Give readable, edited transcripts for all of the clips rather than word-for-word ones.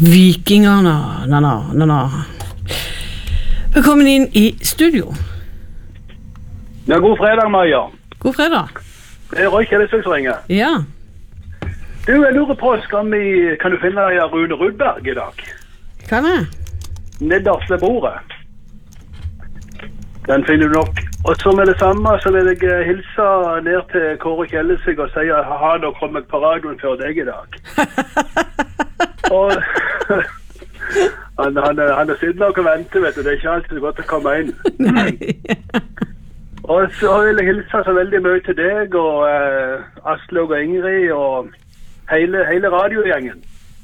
Vikingerne, Velkommen inn i studio. Ja, god fredag, Maja. God fredag. Det Roy Kjellesvik som ringer. Ja. Du, jeg lurer på, kan du finne Rune Rudberg i dag? Kan jeg? Nederst ved bordet. Den finner du nok. Og så med det samme, så vil jeg hilse ned til Kåre Kjellesvik og si at han har kommet på radioen før deg i dag. Og han er siden nok å vente, vet du. Det er ikke alltid godt å komme inn. Nei. Og så vil jeg hilse så veldig mye til deg og Aslaug og Ingrid og hele radiogjengen.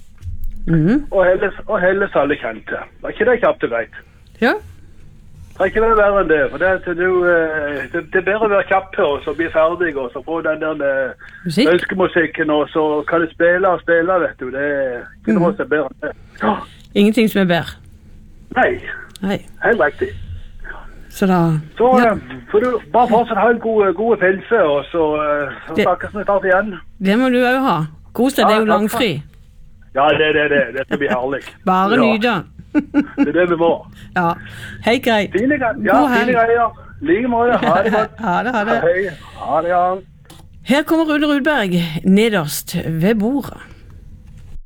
Og hele alle kjente. Var ikke det kjapt og greit? Ja. Det er ikke det verre enn det, for det er bedre å være kjapp her, og så bli ferdig, og så få den der ønskemusikken, og så kan det spille, vet du. Det er ikke noe som er bedre enn det. Ja. Ingenting som er bedre. Nei. Helt riktig. Så da... Så får du bare fortsatt ha en god pinse, og så snakkes vi snart igjen. Det må du også ha. Kos deg, det er jo langfri. Ja, det skal bli herlig. Bare nyda. Det er det vi må. Ja, helt greit. Fine greier. Like måte. Ha det godt. Ha det. Hei. Ha det, ja. Her kommer Rune Rudberg nederst ved bordet.